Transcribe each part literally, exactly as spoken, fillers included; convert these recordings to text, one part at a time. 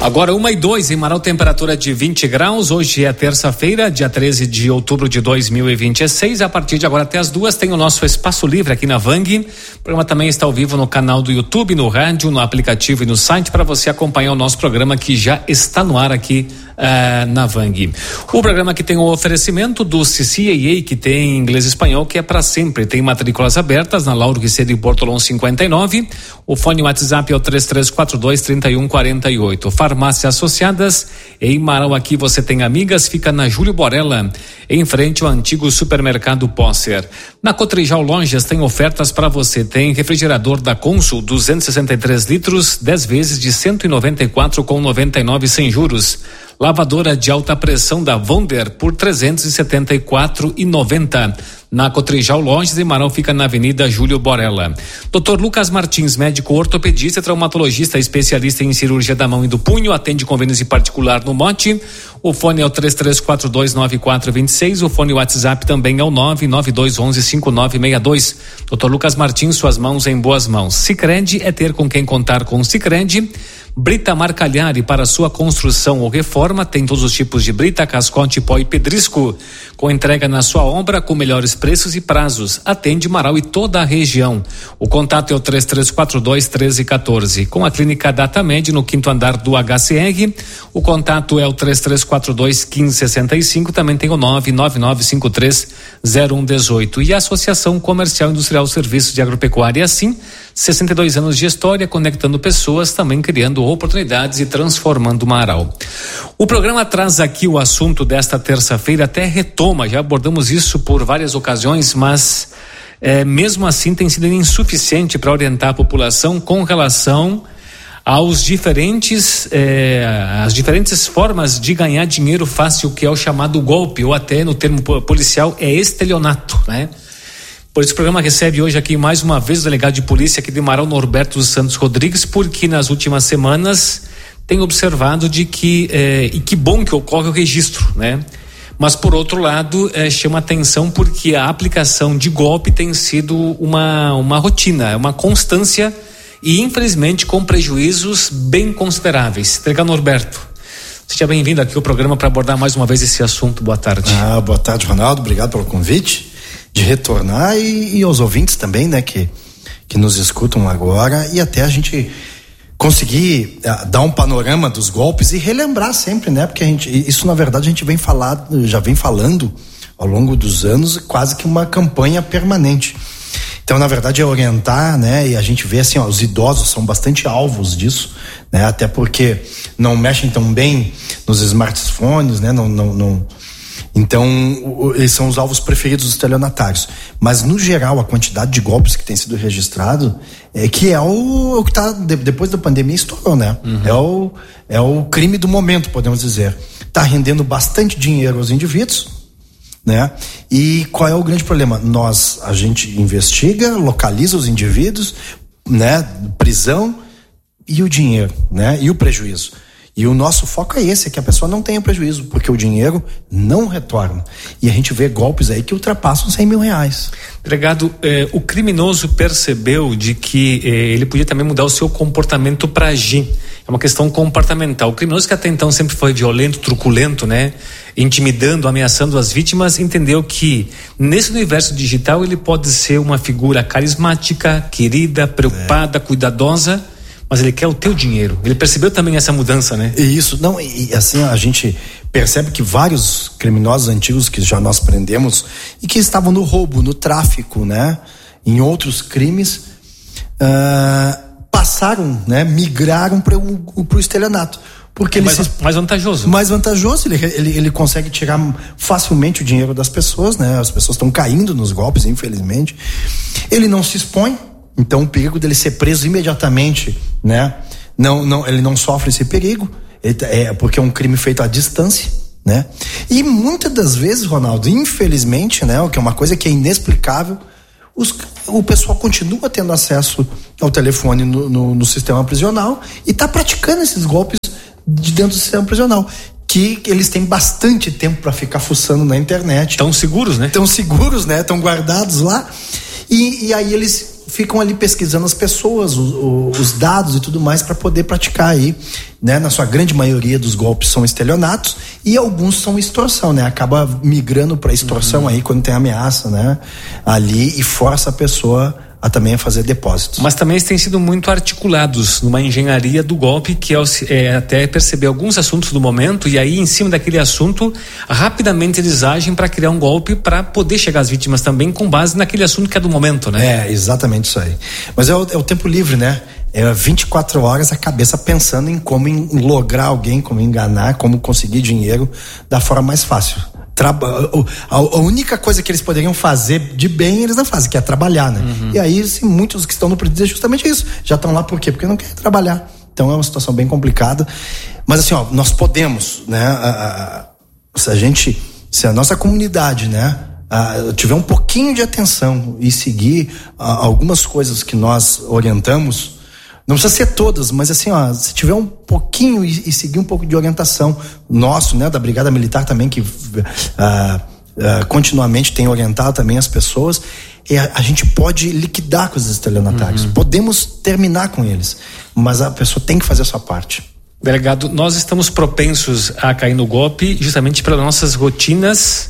Agora uma e dois em Marau, temperatura de vinte graus. Hoje é terça-feira, dia treze de outubro de dois mil e vinte e seis. A partir de agora até as duas tem o nosso Espaço Livre aqui na Vang. O programa também está ao vivo no canal do YouTube, no rádio, no aplicativo e no site para você acompanhar o nosso programa que já está no ar aqui uh, na Vang. O programa que tem o oferecimento do C C A A, que tem inglês e espanhol, que é para sempre. Tem matrículas abertas na Lauro Ricedo e Bortolão cinquenta e nove. O fone WhatsApp é o três três quatro dois, três um quatro oito. Farmácia Associadas, em Marau aqui você tem Amigas, fica na Júlio Borella, em frente ao antigo supermercado Posser. Na Cotrijal Lojas tem ofertas para você, tem refrigerador da Consul duzentos e sessenta e três litros, dez vezes de cento e noventa e quatro com noventa e nove sem juros. Lavadora de alta pressão da Wonder por trezentos e setenta e quatro e noventa. Na Cotrijal Lojas, em Marau, fica na Avenida Júlio Borella. doutor Lucas Martins, médico ortopedista, traumatologista, especialista em cirurgia da mão e do punho, atende convênios em particular no Mote. O fone é o três três quatro dois, nove quatro dois seis. O fone WhatsApp também é o nove nove dois um um, cinco nove seis dois. doutor Lucas Martins, suas mãos em boas mãos. Sicredi é ter com quem contar com o Sicredi. Brita Marcalhari, para sua construção ou reforma, tem todos os tipos de brita, cascote, pó e pedrisco, com entrega na sua obra, com melhores preços e prazos. Atende Marau e toda a região. O contato é o três três quatro dois, um três um quatro. Com a clínica Datamed, no quinto andar do H C R, o contato é o três três quatro dois, um cinco seis cinco. Também tem o nove nove nove cinco três zero um um oito. E a Associação Comercial Industrial Serviços de Agropecuária, assim, sessenta e dois anos de história, conectando pessoas, também criando oportunidades e transformando Marau. O programa traz aqui o assunto desta terça-feira, até retoma, já abordamos isso por várias ocasiões, mas é, mesmo assim tem sido insuficiente para orientar a população com relação aos diferentes, eh, as diferentes formas de ganhar dinheiro fácil, que é o chamado golpe, ou até no termo policial é estelionato, né? Por isso o programa recebe hoje aqui mais uma vez o delegado de polícia aqui de Marau, Norberto dos Santos Rodrigues, porque nas últimas semanas tem observado de que, eh, e que bom que ocorre o registro, né? Mas por outro lado, eh, chama atenção porque a aplicação de golpe tem sido uma, uma rotina, uma constância e infelizmente com prejuízos bem consideráveis. Delegado Norberto, seja bem-vindo aqui ao programa para abordar mais uma vez esse assunto. Boa tarde. Ah, boa tarde, Ronaldo, obrigado pelo convite de retornar e, e aos ouvintes também, né, que, que nos escutam agora, e até a gente conseguir uh, dar um panorama dos golpes e relembrar sempre, né, porque a gente, isso na verdade a gente vem falar, já vem falando ao longo dos anos, quase que uma campanha permanente. Então, na verdade, é orientar, né? E a gente vê assim, ó, os idosos são bastante alvos disso, né? Até porque não mexem tão bem nos smartphones, né? Não, não, não... Então, o, eles são os alvos preferidos dos estelionatários. Mas, no geral, a quantidade de golpes que tem sido registrado é que é o, o que tá, de, depois da pandemia, estourou, né? Uhum. É, o, é o crime do momento, podemos dizer. Tá rendendo bastante dinheiro aos indivíduos, né? E qual é o grande problema? Nós, a gente investiga, localiza os indivíduos, né? Prisão e o dinheiro, né? E o prejuízo. E o nosso foco é esse, é que a pessoa não tenha prejuízo, porque o dinheiro não retorna. E a gente vê golpes aí que ultrapassam cem mil reais. Delegado, eh, o criminoso percebeu de que eh, ele podia também mudar o seu comportamento para agir. É uma questão comportamental. O criminoso, que até então sempre foi violento, truculento, né? Intimidando, ameaçando as vítimas, entendeu que nesse universo digital ele pode ser uma figura carismática, querida, preocupada, é. cuidadosa, mas ele quer o teu dinheiro. Ele percebeu também essa mudança, né? Isso, não, e assim a gente percebe que vários criminosos antigos que já nós prendemos e que estavam no roubo, no tráfico, né? Em outros crimes, uh, passaram, né? Migraram para o estelionato. Porque é ele mais, se, mais vantajoso. Mais vantajoso, ele, ele, ele consegue tirar facilmente o dinheiro das pessoas, né? As pessoas estão caindo nos golpes, infelizmente. Ele não se expõe, então o perigo dele ser preso imediatamente, né? Não, não, ele não sofre esse perigo, ele, é, porque é um crime feito à distância, né? E muitas das vezes, Ronaldo, infelizmente, né? O que é uma coisa que é inexplicável, os, o pessoal continua tendo acesso ao telefone no, no, no sistema prisional e está praticando esses golpes de dentro do sistema prisional, que eles têm bastante tempo para ficar fuçando na internet. Estão seguros, né? Estão seguros, né? Estão guardados lá. E, e aí eles ficam ali pesquisando as pessoas, o, o, os dados e tudo mais para poder praticar aí, né? Na sua grande maioria dos golpes são estelionatos e alguns são extorsão, né? Acaba migrando para extorsão uhum. aí quando tem ameaça, né? Ali e força a pessoa a também a fazer depósitos. Mas também eles têm sido muito articulados numa engenharia do golpe, que é, é até perceber alguns assuntos do momento e aí em cima daquele assunto rapidamente eles agem para criar um golpe para poder chegar às vítimas também com base naquele assunto que é do momento, né? É, exatamente isso aí. Mas é o, é o tempo livre, né? É vinte e quatro horas a cabeça pensando em como em lograr alguém, como enganar, como conseguir dinheiro da forma mais fácil. Traba- a, a única coisa que eles poderiam fazer de bem, eles não fazem, que é trabalhar, né? Uhum. E aí, assim, muitos que estão no presídio é justamente isso. Já estão lá por quê? Porque não querem trabalhar. Então é uma situação bem complicada. Mas assim, ó, nós podemos, né? A, a, se a gente, se a nossa comunidade, né? A, tiver um pouquinho de atenção e seguir a, algumas coisas que nós orientamos, não precisa ser todas, mas assim, ó, se tiver um pouquinho e, e seguir um pouco de orientação nosso, né, da Brigada Militar também, que uh, uh, continuamente tem orientado também as pessoas, é, a gente pode liquidar com os estelionatários, uhum. podemos terminar com eles, mas a pessoa tem que fazer a sua parte. Delegado, nós estamos propensos a cair no golpe justamente pelas nossas rotinas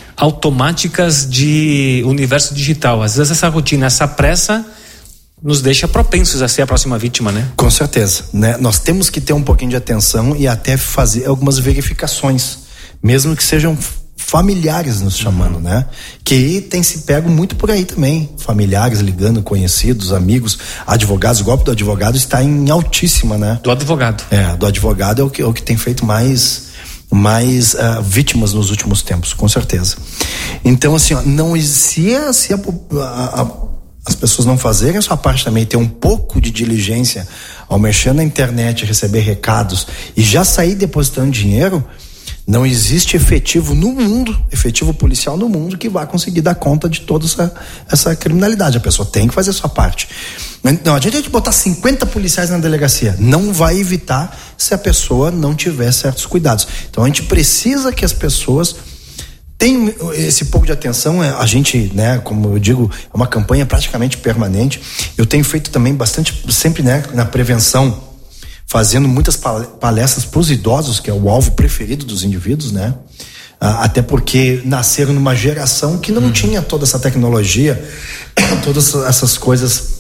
automáticas de universo digital. Às vezes essa rotina, essa pressa nos deixa propensos a ser a próxima vítima, né? Com certeza, né? Nós temos que ter um pouquinho de atenção e até fazer algumas verificações, mesmo que sejam familiares nos chamando, uhum. né? Que tem se pego muito por aí também, familiares ligando, conhecidos, amigos, advogados. O golpe do advogado está em altíssima, né? Do advogado. É, do advogado é o que, é o que tem feito mais mais uh, vítimas nos últimos tempos, com certeza. Então, assim, ó, não existia se a, a, a as pessoas não fazerem a sua parte também, ter um pouco de diligência ao mexer na internet, receber recados e já sair depositando dinheiro, não existe efetivo no mundo, efetivo policial no mundo que vá conseguir dar conta de toda essa, essa criminalidade. A pessoa tem que fazer a sua parte. Não adianta a gente botar cinquenta policiais na delegacia, não vai evitar se a pessoa não tiver certos cuidados. Então a gente precisa que as pessoas tem esse pouco de atenção. A gente, né, como eu digo, é uma campanha praticamente permanente. Eu tenho feito também bastante, sempre, né, na prevenção, fazendo muitas palestras para os idosos, que é o alvo preferido dos indivíduos, né? Até porque nasceram numa geração que não uhum. tinha toda essa tecnologia, todas essas coisas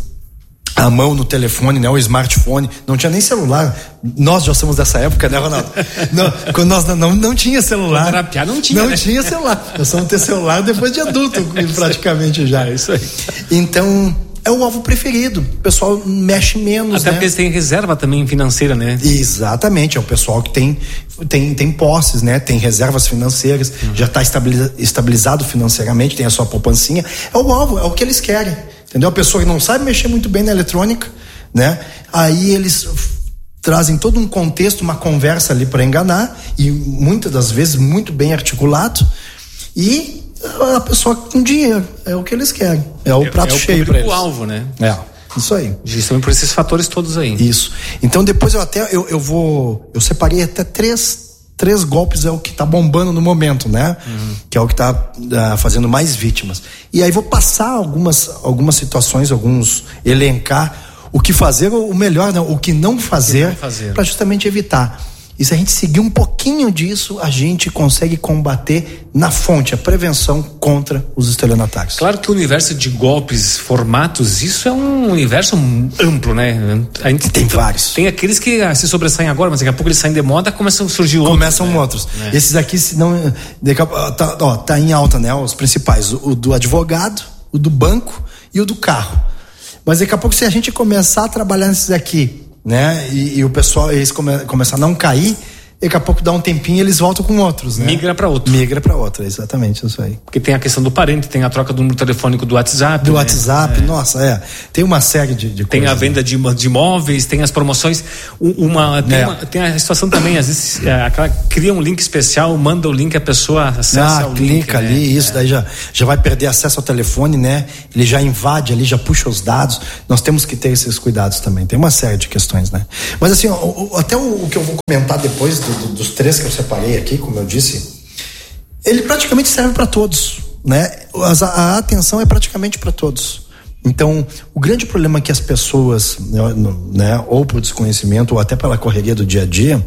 à mão no telefone, né? O smartphone, não tinha nem celular. Nós já somos dessa época, né, Ronaldo? não, quando nós não, não, não tinha celular. Quando era piá, não tinha. Não né? tinha celular. Nós vamos ter celular depois de adulto, praticamente já. É isso aí. Então, é o alvo preferido. O pessoal mexe menos, Até né? porque eles têm reserva também financeira, né? Exatamente, é o pessoal que tem, tem, tem posses, né? Tem reservas financeiras, uhum. já está estabilizado, estabilizado financeiramente, tem a sua poupancinha. É o alvo, é o que eles querem. Entendeu? A pessoa que não sabe mexer muito bem na eletrônica, né? Aí eles f- trazem todo um contexto, uma conversa ali para enganar, e muitas das vezes muito bem articulado, e a pessoa com dinheiro, é o que eles querem, é o é, prato é cheio para eles. É o alvo, né? É, isso aí. Justamente por esses fatores todos aí. Isso. Então depois eu até, eu, eu vou, eu separei até três Três golpes é o que tá bombando no momento, né? Uhum. Que é o que tá uh, fazendo mais vítimas. E aí vou passar algumas, algumas situações, alguns, elencar o que fazer, o melhor, não, o que não fazer, fazer. para justamente evitar. E se a gente seguir um pouquinho disso, a gente consegue combater na fonte, a prevenção contra os estelionatários. Claro que o universo de golpes, formatos, isso é um universo amplo, né? A gente tem, tem vários. Tem aqueles que ah, se sobressaem agora, mas daqui a pouco eles saem de moda, começam a surgir outros. Começam né? outros. É. Esses aqui, se não, tá, ó, tá em alta, né? Os principais, o, o do advogado, o do banco e o do carro. Mas daqui a pouco, se a gente começar a trabalhar nesses aqui, né? E, e o pessoal, eles come, começar a não cair, daqui a pouco dá um tempinho e eles voltam com outros, né? Migra para outro. Migra para outro, exatamente, isso aí. Porque tem a questão do parente, tem a troca do número telefônico do WhatsApp. Do né? WhatsApp, é. Nossa, é. Tem uma série de, de tem coisas. Tem a venda de, de imóveis, tem as promoções. Uma, tem, é. uma, tem a situação também, às vezes, é, aquela, cria um link especial, manda o link, a pessoa acessa ah, o clica link. Clica ali, né? Isso, é. daí já, já vai perder acesso ao telefone, né? Ele já invade ali, já puxa os dados. Nós temos que ter esses cuidados também. Tem uma série de questões, né? Mas assim, ó, o, até o, o que eu vou comentar depois do, do, dos três que eu separei aqui, como eu disse, ele praticamente serve para todos, né? A, a atenção é praticamente para todos. Então, o grande problema é que as pessoas, né, ou por desconhecimento ou até pela correria do dia a dia,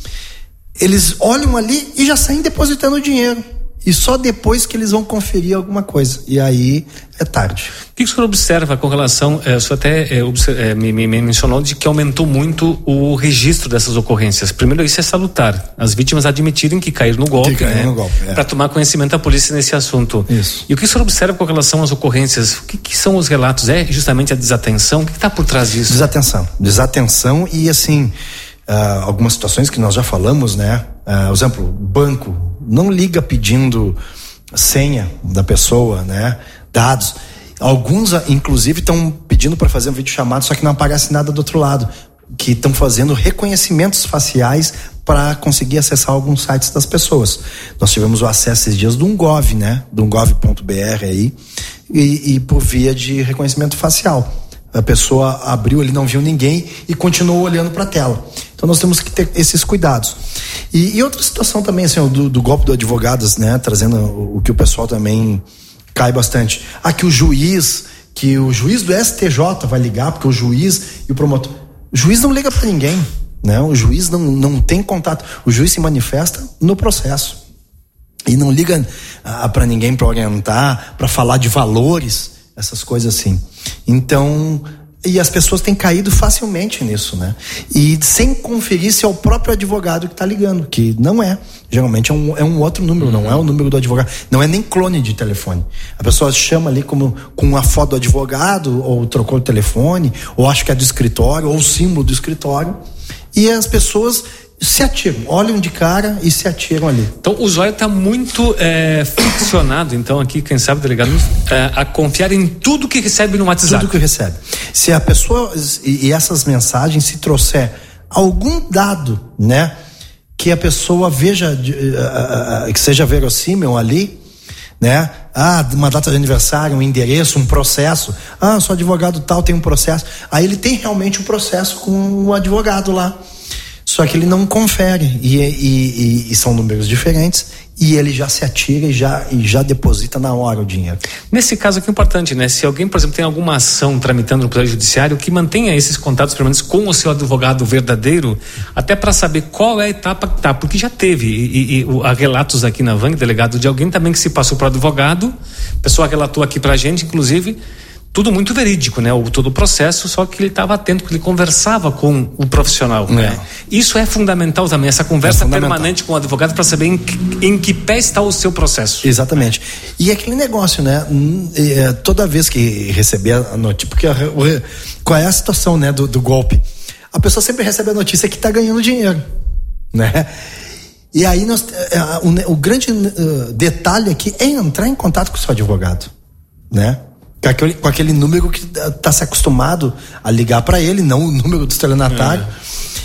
eles olham ali e já saem depositando o dinheiro. E só depois que eles vão conferir alguma coisa. E aí é tarde. O que o senhor observa com relação, é, o senhor até é, observa, é, me, me mencionou de que aumentou muito o registro dessas ocorrências. Primeiro, isso é salutar. As vítimas admitirem que caíram no golpe, que né? no golpe é. Para tomar conhecimento da polícia nesse assunto. Isso. E o que o senhor observa com relação às ocorrências? O que, que são os relatos? É justamente a desatenção? O que está por trás disso? Desatenção. Desatenção e assim, uh, algumas situações que nós já falamos, né? Uh, exemplo, banco. Não liga pedindo senha da pessoa, né? Dados. Alguns, inclusive, estão pedindo para fazer um vídeo chamado, só que não aparece nada do outro lado. Que estão fazendo reconhecimentos faciais para conseguir acessar alguns sites das pessoas. Nós tivemos o acesso esses dias de um gov, né? De um gov ponto b r aí, e, e por via de reconhecimento facial. A pessoa abriu, ele não viu ninguém e continuou olhando para a tela. Então nós temos que ter esses cuidados. E, e outra situação também, assim, do, do golpe do advogados, né? Trazendo o, o que o pessoal também cai bastante. Ah, que o juiz, que o juiz do S T J vai ligar, porque o juiz e o promotor... O juiz não liga para ninguém, né? O juiz não, não tem contato. O juiz se manifesta no processo. E não liga ah, para ninguém para orientar, para falar de valores, essas coisas assim. Então, e as pessoas têm caído facilmente nisso, né? E sem conferir se é o próprio advogado que está ligando, que não é. Geralmente é um, é um outro número, não é o número do advogado. Não é nem clone de telefone. A pessoa chama ali como, com a foto do advogado, ou trocou o telefone, ou acha que é do escritório, ou o símbolo do escritório. E as pessoas se atiram, olham de cara e se atiram ali. Então o usuário está muito é, ficcionado, então aqui, quem sabe, delegado, é, a confiar em tudo que recebe no WhatsApp. Tudo que recebe. Se a pessoa, e, e essas mensagens, se trouxer algum dado, né, que a pessoa veja, uh, uh, que seja verossímil ali, né, ah, uma data de aniversário, um endereço, um processo, ah, sou advogado tal, tem um processo, aí ele tem realmente um processo com o advogado lá. Só que ele não confere e, e, e, e são números diferentes e ele já se atira e já, e já deposita na hora o dinheiro. Nesse caso aqui é importante, né? Se alguém, por exemplo, tem alguma ação tramitando no Poder Judiciário, que mantenha esses contatos permanentes com o seu advogado verdadeiro, até para saber qual é a etapa que tá, porque já teve e, e, há relatos aqui na Vang, delegado, de alguém também que se passou para o advogado, a pessoa relatou aqui pra gente, inclusive, tudo muito verídico, né? O, todo o processo, só que ele estava atento, porque ele conversava com o profissional, é. né? Isso é fundamental também, essa conversa é permanente com o advogado para saber em que, em que pé está o seu processo. Exatamente. E aquele negócio, né? Toda vez que receber a notícia, porque a, qual é a situação, né, do, do golpe? A pessoa sempre recebe a notícia que está ganhando dinheiro, né? E aí nós, o, o grande detalhe aqui é entrar em contato com o seu advogado, né? Com aquele, com aquele número que está se acostumado a ligar para ele, não o número do estelionatário. É.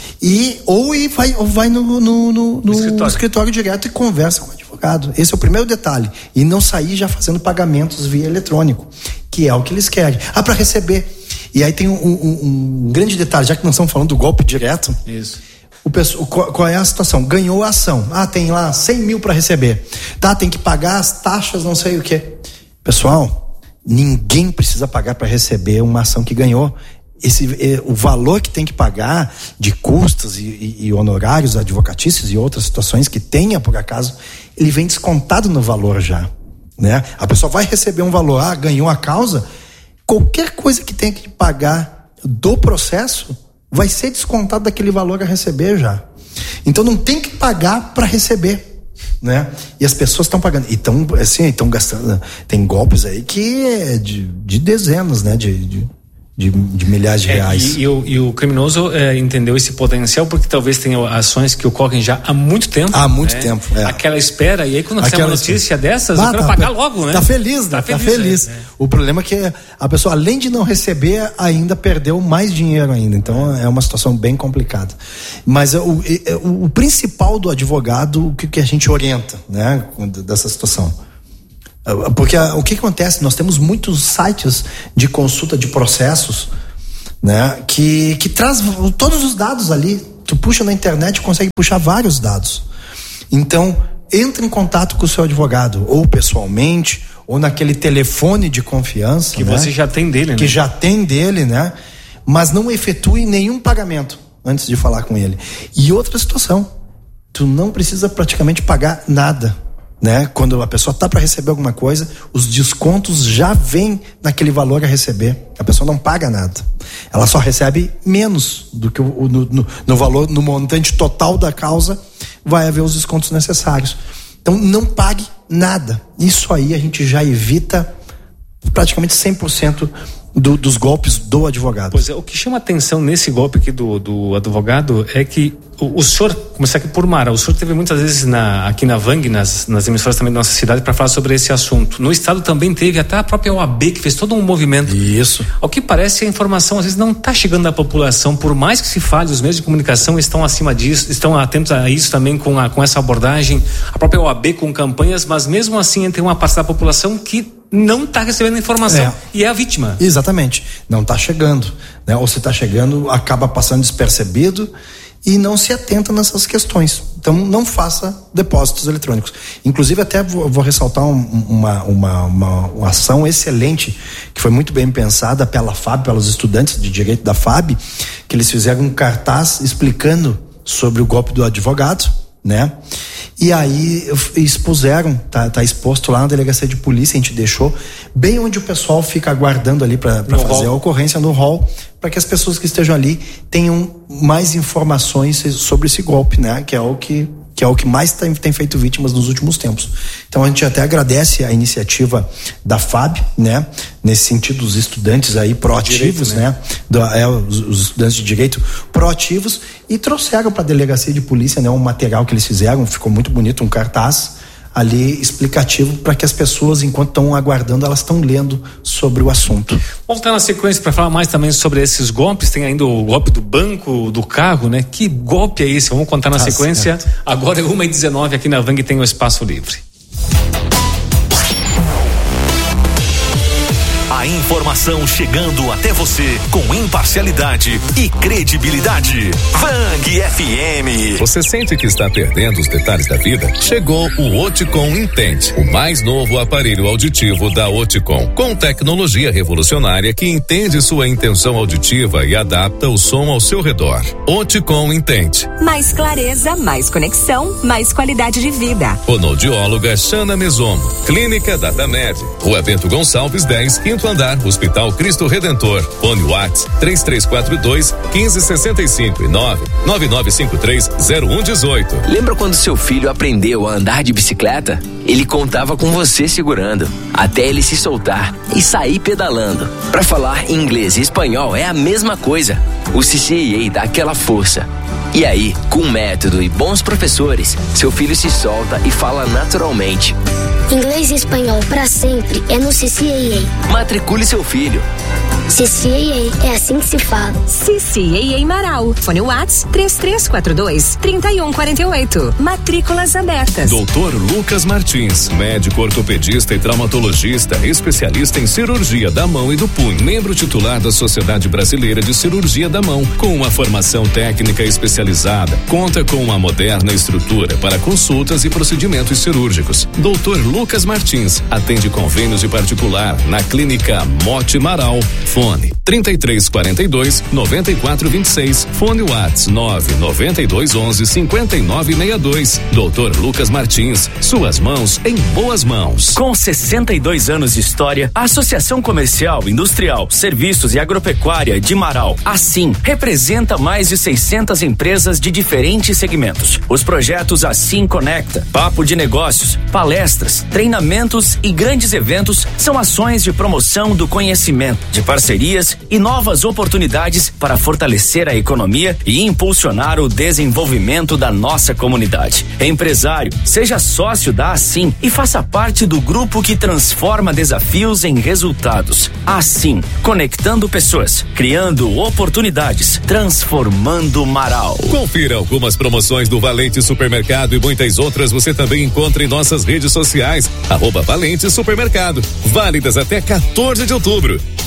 E, ou e vai, ou vai no, no, no, no, no escritório. escritório direto e conversa com o advogado. Esse é o primeiro detalhe. E não sair já fazendo pagamentos via eletrônico, que é o que eles querem. Ah, para receber. E aí tem um, um, um grande detalhe, já que nós estamos falando do golpe direto. Isso. O pessoal, qual é a situação? Ganhou a ação. Ah, tem lá cem mil para receber. Tá, tem que pagar as taxas, não sei o quê. Pessoal, ninguém precisa pagar para receber uma ação que ganhou. Esse, eh, o valor que tem que pagar de custos e, e, e honorários advocatícios e outras situações que tenha, por acaso, ele vem descontado no valor já, né? A pessoa vai receber um valor, ah, ganhou a causa, qualquer coisa que tenha que pagar do processo vai ser descontado daquele valor a receber já. Então não tem que pagar para receber, né? E as pessoas estão pagando e estão assim, estão gastando, tem golpes aí que é de, de dezenas, né, de, de, de, de milhares de reais. É, e, e, o, e o criminoso é, entendeu esse potencial porque talvez tenha ações que ocorrem já há muito tempo. Há muito né? tempo. É. Aquela espera, e aí quando você tem uma notícia dessas, ah, eu quero tá, pagar logo, né? Tá feliz, né? Tá feliz. Tá feliz. É, é. O problema é que a pessoa, além de não receber, ainda perdeu mais dinheiro ainda. Então é, é uma situação bem complicada. Mas o, o, o principal do advogado, o que, que a gente orienta, né? Dessa situação. Porque o que acontece? Nós temos muitos sites de consulta de processos, né, que, que traz todos os dados ali. Tu puxa na internet e consegue puxar vários dados. Então, entre em contato com o seu advogado, ou pessoalmente, ou naquele telefone de confiança. Que né? você já tem dele, né? Que já tem dele, né? Mas não efetue nenhum pagamento antes de falar com ele. E outra situação, tu não precisa praticamente pagar nada, né? Quando a pessoa tá para receber alguma coisa, os descontos já vêm naquele valor a receber. A pessoa não paga nada. Ela só recebe menos do que o, no, no, no valor, no montante total da causa, vai haver os descontos necessários. Então não pague nada. Isso aí a gente já evita praticamente cem por cento do, dos golpes do advogado. Pois é, o que chama atenção nesse golpe aqui do, do advogado é que o, o senhor, começar aqui por Mara, o senhor teve muitas vezes na, aqui na Vang, nas, nas emissoras também da nossa cidade, para falar sobre esse assunto. No estado também teve até a própria O A B que fez todo um movimento. Isso. Ao que parece, a informação às vezes não está chegando à população, por mais que se fale, os meios de comunicação estão acima disso, estão atentos a isso também com, a, com essa abordagem, a própria O A B com campanhas, mas mesmo assim tem uma parte da população que não está recebendo informação é. e é a vítima. Exatamente, não está chegando, né? Ou se está chegando, acaba passando despercebido e não se atenta nessas questões. Então não faça depósitos eletrônicos. Inclusive até vou, vou ressaltar um, uma, uma, uma, uma ação excelente que foi muito bem pensada pela F A B, pelos estudantes de direito da F A B, que eles fizeram um cartaz explicando sobre o golpe do advogado, né? E aí expuseram, tá, tá exposto lá na delegacia de polícia, a gente deixou bem onde o pessoal fica aguardando ali para fazer hall. a ocorrência no hall, para que as pessoas que estejam ali tenham mais informações sobre esse golpe, né? Que é o que, que, é o que mais tem, tem feito vítimas nos últimos tempos. Então a gente até agradece a iniciativa da F A B, né? Nesse sentido, os estudantes aí proativos, direito, né? né? Do, é, os, os estudantes de direito proativos, e trouxeram para a delegacia de polícia, né? Um material que eles fizeram, ficou muito bonito, um cartaz ali explicativo para que as pessoas, enquanto estão aguardando, elas estão lendo sobre o assunto. Vamos estar na sequência para falar mais também sobre esses golpes. Tem ainda o golpe do banco, do carro, né? Que golpe é esse? Vamos contar na tá sequência. Certo. Agora é uma e dezenove aqui na Vang, tem o Espaço Livre. A informação chegando até você com imparcialidade e credibilidade. Vang F M. Você sente que está perdendo os detalhes da vida? Chegou o Oticom Intente, o mais novo aparelho auditivo da Oticom, com tecnologia revolucionária que entende sua intenção auditiva e adapta o som ao seu redor. Oticom Intente. Mais clareza, mais conexão, mais qualidade de vida. Fonoaudióloga Xana Mesomo. Clínica Datamed. Rua Bento Gonçalves dez, quinto andar, Hospital Cristo Redentor. Fone WhatsApp três três quatro dois, um cinco seis cinco e nove nove nove cinco três zero um um oito. Lembra quando seu filho aprendeu a andar de bicicleta? Ele contava com você segurando, até ele se soltar e sair pedalando. Para falar inglês e espanhol é a mesma coisa. O C C I A dá aquela força. E aí, com método e bons professores, seu filho se solta e fala naturalmente. Inglês e espanhol para sempre é no C C I A. Matricule seu filho. C C I A é assim que se fala. C C I A Marau. Fone WhatsApp três três quatro dois, três um quatro oito. Matrículas abertas. doutor Lucas Martins, médico ortopedista e traumatologista, especialista em cirurgia da mão e do punho, membro titular da Sociedade Brasileira de Cirurgia da Mão, com uma formação técnica especializada, conta com uma moderna estrutura para consultas e procedimentos cirúrgicos. doutor Lucas Martins atende convênios de particular na Clínica Mote Marau. Fone trinta e três quarenta e dois, noventa e quatro vinte e seis. Fone WhatsApp nove noventa e dois onze, cinquenta e nove sessenta e dois. doutor Lucas Martins, suas mãos em boas mãos. Com sessenta e dois anos de história, a Associação Comercial, Industrial, Serviços e Agropecuária de Marau, assim, representa mais de seiscentas empresas de diferentes segmentos. Os projetos Assim Conecta, Papo de Negócios, palestras, treinamentos e grandes eventos são ações de promoção do conhecimento, de parcerias e novas oportunidades para fortalecer a economia e impulsionar o desenvolvimento da nossa comunidade. Empresário, seja sócio da Assim e faça parte do grupo que transforma desafios em resultados. Assim, conectando pessoas, criando oportunidades, transformando Marau. Confira algumas promoções do Valente Supermercado e muitas outras você também encontra em nossas redes sociais, arroba Valente Supermercado, válidas até quatorze de outubro. Filezinho de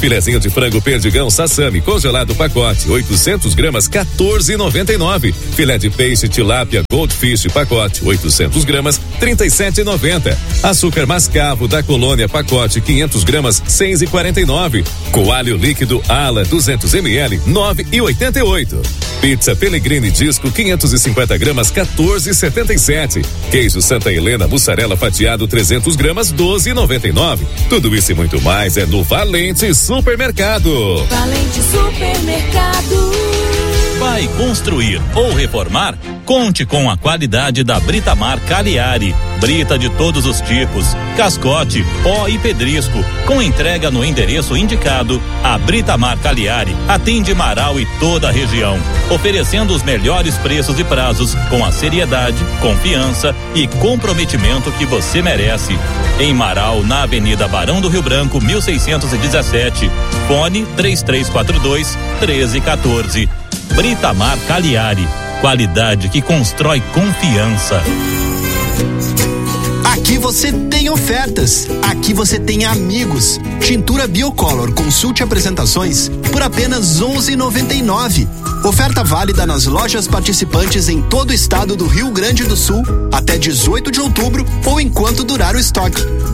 frango perdigão Sassami congelado pacote, oitocentos gramas, quatorze e noventa e nove. Filé de peixe tilápia Goldfish pacote, oitocentos gramas, trinta e sete e noventa. Açúcar mascavo da Colônia pacote, quinhentos gramas, seis e quarenta e nove. Coalho líquido Ala duzentos mililitros, nove e oitenta e oito. Pizza Pellegrini Disco quinhentos e cinquenta gramas, quatorze e setenta e sete. Queijo Santa Helena mussarela fatiado trezentos gramas, doze e noventa e nove. Tudo isso e muito mais é no Valente Supermercado. Valente Supermercado. Vai construir ou reformar? Conte com a qualidade da Britamar Cagliari. Brita de todos os tipos, cascote, pó e pedrisco. Com entrega no endereço indicado, a Britamar Cagliari atende Marau e toda a região, oferecendo os melhores preços e prazos com a seriedade, confiança e comprometimento que você merece. Em Marau, na Avenida Barão do Rio Branco, mil seiscentos e dezessete. Fone três três quatro dois, treze quatorze. Britamar Cagliari, qualidade que constrói confiança. Aqui você tem ofertas, aqui você tem amigos. Tintura Biocolor, consulte apresentações por apenas onze e noventa e nove. Oferta válida nas lojas participantes em todo o estado do Rio Grande do Sul até dezoito de outubro ou enquanto durar o estoque.